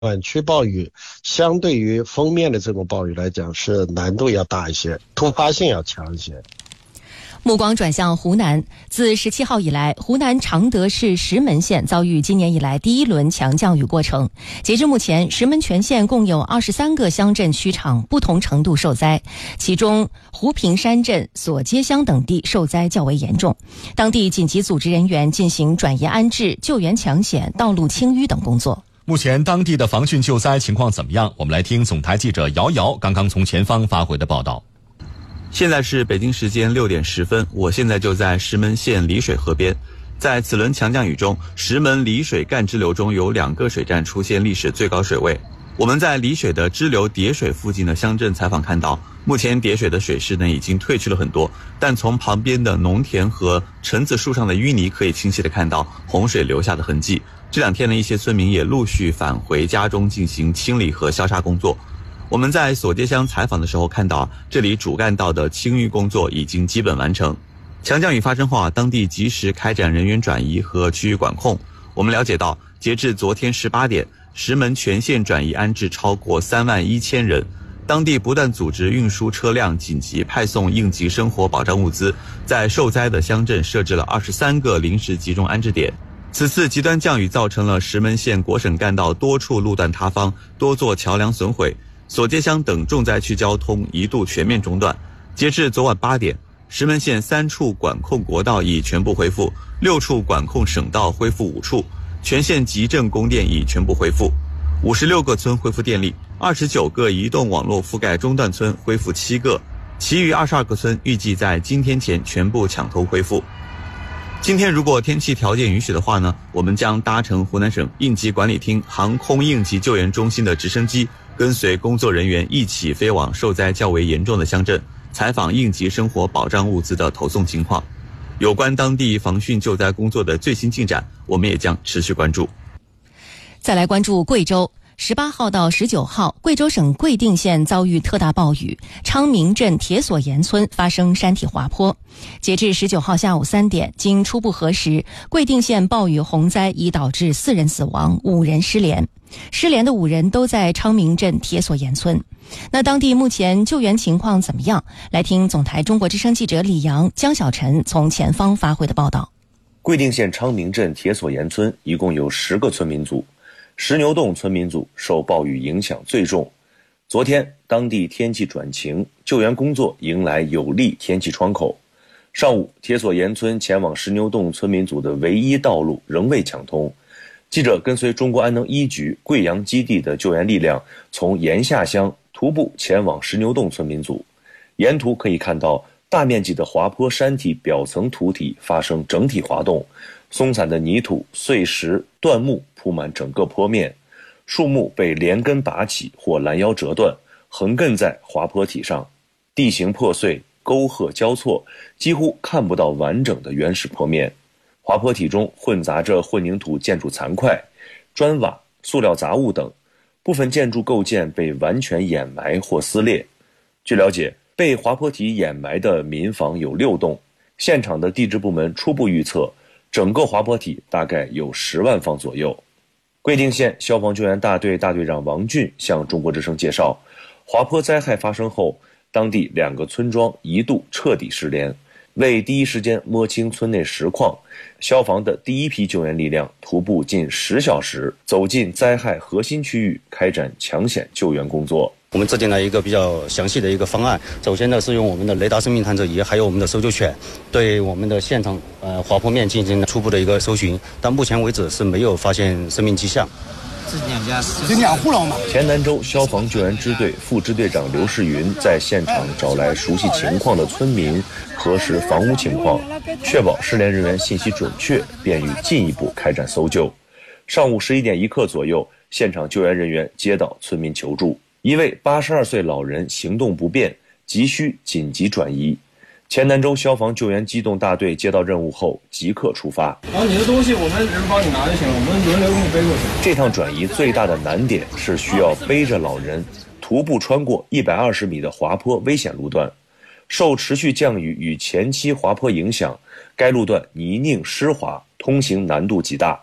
短区暴雨相对于锋面的这种暴雨来讲，是难度要大一些，突发性要强一些。 目光转向湖南，自17号以来，湖南常德市石门县遭遇今年以来第一轮强降雨过程。截至目前，石门全县共有23个乡镇区场不同程度受灾，其中湖平山镇、索街乡等地受灾较为严重。当地紧急组织人员进行转移安置、救援抢险、道路清淤等工作。 目前当地的防汛救灾情况怎么样？我们来听总台记者姚瑶刚刚从前方发回的报道。 现在是北京时间6点10分，我现在就在石门县丽水河边。在此轮强降雨中，石门丽水干支流中有2个水站出现历史最高水位。我们在丽水的支流叠水附近的乡镇采访看到，目前叠水的水势呢已经退去了很多，但从旁边的农田和橙子树上的淤泥可以清晰地看到洪水留下的痕迹。这2天呢，一些村民也陆续返回家中进行清理和消杀工作。我们在索街乡采访的时候看到，这里主干道的清淤工作已经基本完成。强降雨发生后当地及时开展人员转移和区域管控。我们了解到，截至昨天18点，石门全县转移安置超过31000人，当地不断组织运输车辆紧急派送应急生活保障物资，在受灾的乡镇设置了23个临时集中安置点。此次极端降雨造成了石门县国省干道多处路段塌方，多座桥梁损毁，索街乡等重灾区交通一度全面中断。截至昨晚8点，石门县3处管控国道已全部恢复，6处管控省道恢复5处，全县集镇供电已全部恢复，56个村恢复电力，29个移动网络覆盖中断村恢复7个，其余22个村预计在今天前全部抢头恢复。今天如果天气条件允许的话呢，我们将搭乘湖南省应急管理厅航空应急救援中心的直升机，跟随工作人员一起飞往受灾较为严重的乡镇，采访应急生活保障物资的投送情况。有关当地防汛救灾工作的最新进展，我们也将持续关注。 再来关注贵州。18号到19号，贵州省贵定县遭遇特大暴雨，昌明镇铁索岩村发生山体滑坡。截至19号下午3点，经初步核实，贵定县暴雨洪灾已导致4人死亡，5人失联。失联的5人都在昌明镇铁索岩村。那当地目前救援情况怎么样？来听总台中国之声记者李阳、江小晨从前方发回的报道。 贵定县昌明镇铁索岩村一共有10个村民组，石牛洞村民组受暴雨影响最重。昨天当地天气转晴，救援工作迎来有利天气窗口。上午，铁索岩村前往石牛洞村民组的唯一道路仍未抢通。记者跟随中国安能1局贵阳基地的救援力量，从岩下乡徒步前往石牛洞村民组。沿途可以看到大面积的滑坡山体表层土体发生整体滑动，松散的泥土、碎石、断木铺满整个坡面，树木被连根拔起或拦腰折断，横亘在滑坡体上，地形破碎，沟壑交错，几乎看不到完整的原始坡面。滑坡体中混杂着混凝土建筑残块、砖瓦、塑料杂物等，部分建筑构件被完全掩埋或撕裂。据了解，被滑坡体掩埋的民房有6栋，现场的地质部门初步预测，整个滑坡体大概有10万方左右。贵定县消防救援大队大队长王俊向中国之声介绍，滑坡灾害发生后，当地2个村庄一度彻底失联。为第一时间摸清村内实况，消防的第一批救援力量徒步近10小时，走进灾害核心区域，开展抢险救援工作。 我们制定了一个比较详细的一个方案，首先呢是用我们的雷达生命探测仪，还有我们的搜救犬，对我们的现场滑坡面进行了初步的一个搜寻，但目前为止是没有发现生命迹象。 这2户了嘛。黔南州消防救援支队副支队长刘世云在现场找来熟悉情况的村民，核实房屋情况，确保失联人员信息准确，便于进一步开展搜救。上午11点1刻左右，现场救援人员接到村民求助，一位82岁老人行动不便，急需紧急转移。黔南州消防救援机动大队接到任务后即刻出发。 你的东西我们人帮你拿就行了，我们轮流给你背过去。 这趟转移最大的难点是需要背着老人徒步穿过120米的滑坡危险路段。受持续降雨与前期滑坡影响，该路段泥泞湿滑，通行难度极大。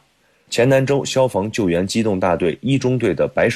黔南州消防救援机动大队1中队的白